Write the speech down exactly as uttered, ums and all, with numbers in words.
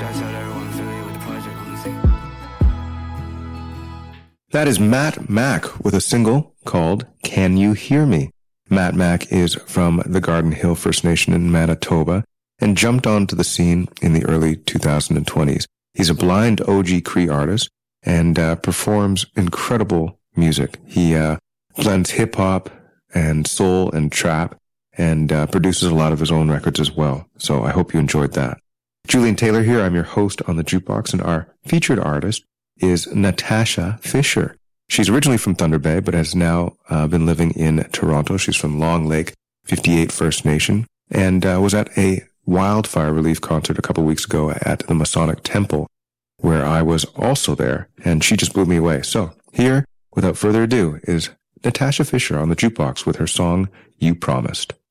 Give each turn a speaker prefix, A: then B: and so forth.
A: Shouts out everyone affiliated with the project, honestly.
B: That is Matt Mack with a single called Can You Hear Me? Matt Mack is from the Garden Hill First Nation in Manitoba and jumped onto the scene in the early two thousand twenties. He's a blind O G Cree artist and uh, performs incredible music. He uh, blends hip-hop and soul and trap and uh, produces a lot of his own records as well. So I hope you enjoyed that. Julian Taylor here. I'm your host on the Jukebox, and our featured artist is Natasha Fisher. She's originally from Thunder Bay, but has now uh, been living in Toronto. She's from Long Lake, fifty-eight First Nation, and uh, was at a wildfire relief concert a couple weeks ago at the Masonic Temple, where I was also there, and she just blew me away. So here, without further ado, is Natasha Fisher on the Jukebox with her song, You Promised.